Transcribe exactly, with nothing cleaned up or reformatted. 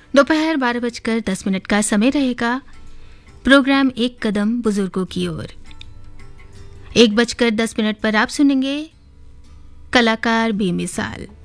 दोपहर बारह बजकर दस मिनट का समय रहेगा प्रोग्राम एक कदम बुजुर्गों की ओर। एक बजकर दस मिनट पर आप सुनेंगे कलाकार बेमिसाल।